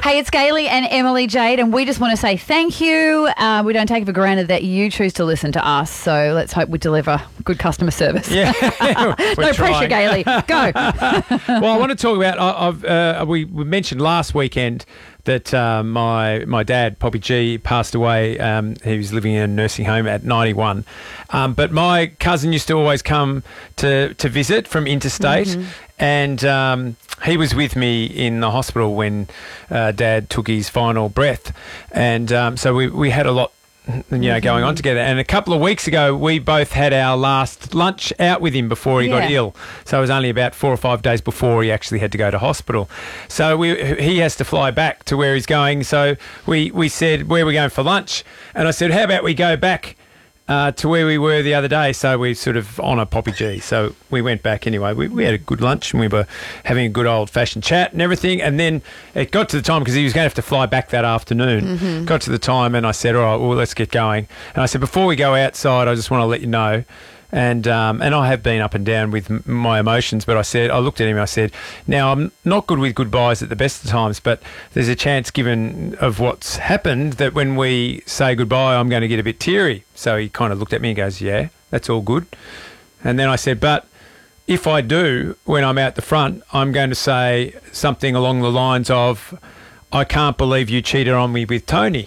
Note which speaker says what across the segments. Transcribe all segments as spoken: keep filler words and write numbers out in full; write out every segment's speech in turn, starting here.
Speaker 1: Hey, it's Gailey and Emily Jade, and we just want to say thank you. Uh, we don't take it for granted that you choose to listen to us, so let's hope we deliver good customer service.
Speaker 2: Yeah,
Speaker 1: no pressure, Gailey. Go.
Speaker 2: Well, I want to talk about. I, I've uh, we, we mentioned last weekend that uh, my my dad, Poppy G, passed away. Um, he was living in a nursing home at ninety-one. Um, but my cousin used to always come to, to visit from interstate, mm-hmm. and um, he was with me in the hospital when uh, Dad took his final breath. And um, so we, we had a lot you know, mm-hmm. going on together. And a couple of weeks ago, we both had our last lunch out with him before he yeah. got ill. So it was only about four or five days before he actually had to go to hospital. So we, he has to fly back to where he's going. So we, we said, where are we going for lunch? And I said, how about we go back uh, to where we were the other day? So we sort of honour Poppy G. So we went back anyway. We, we had a good lunch and we were having a good old-fashioned chat and everything. And then it got to the time, because he was going to have to fly back that afternoon. Mm-hmm. Got to the time and I said, all right, well, let's get going. And I said, before we go outside, I just want to let you know. And um, and I have been up and down with m- my emotions, but I said, I looked at him and I said, now I'm not good with goodbyes at the best of times, but there's a chance, given of what's happened, that when we say goodbye, I'm going to get a bit teary. So he kind of looked at me and goes, yeah, that's all good. And then I said, but if I do, when I'm out the front, I'm going to say something along the lines of, I can't believe you cheated on me with Tony.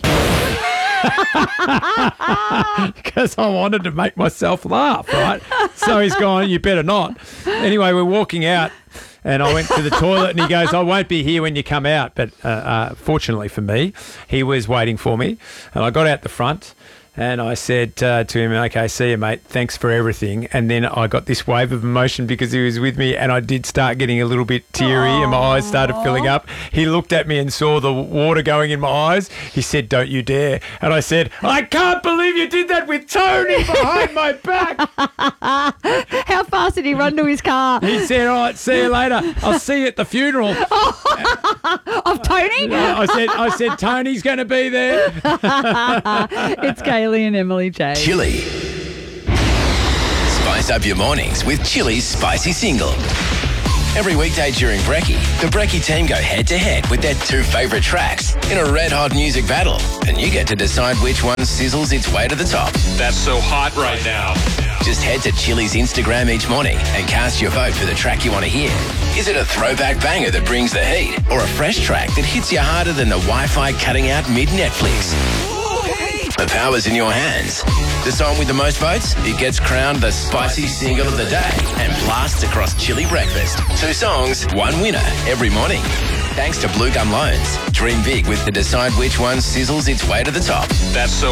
Speaker 2: Because I wanted to make myself laugh, right? So he's gone, you better not. Anyway, we're walking out and I went to the toilet and he goes, I won't be here when you come out. But uh, uh, fortunately for me, he was waiting for me. And I got out the front and I said uh, to him, okay, see you, mate. Thanks for everything. And then I got this wave of emotion because he was with me and I did start getting a little bit teary Aww. And my eyes started filling up. He looked at me and saw the water going in my eyes. He said, don't you dare. And I said, I can't believe you did that with Tony behind my back.
Speaker 1: How fast did he run to his car?
Speaker 2: He said, all right, see you later. I'll see you at the funeral.
Speaker 1: Of Tony?
Speaker 2: I said, I said, Tony's going to be there.
Speaker 1: It's Gailey and Emily J.
Speaker 3: Chili. Spice up your mornings with Chili's Spicy Single. Every weekday during Brekkie, the Brekkie team go head-to-head with their two favourite tracks in a red-hot music battle, and you get to decide which one sizzles its way to the top.
Speaker 4: That's so hot right now.
Speaker 3: Just head to Chili's Instagram each morning and cast your vote for the track you want to hear. Is it a throwback banger that brings the heat, or a fresh track that hits you harder than the Wi-Fi cutting out mid-Netflix? The power's in your hands. The song with the most votes, it gets crowned the Spicy Single of the Day and blasts across Chili Breakfast. Two songs, one winner every morning. Thanks to Blue Gum Loans. Dream big with the decide which one sizzles its way to the top.
Speaker 4: That's so